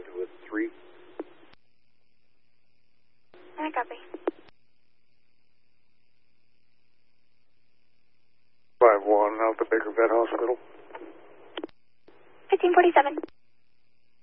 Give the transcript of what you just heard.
with 3. I copy. 5-1 out the Baker Vet Hospital. 1547.